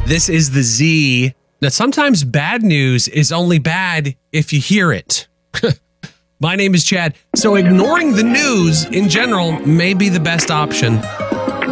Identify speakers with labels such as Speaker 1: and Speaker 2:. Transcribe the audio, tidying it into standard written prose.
Speaker 1: This is the Z. That sometimes bad news is only bad if you hear it. My name is Chad. So ignoring the news in general may be the best option.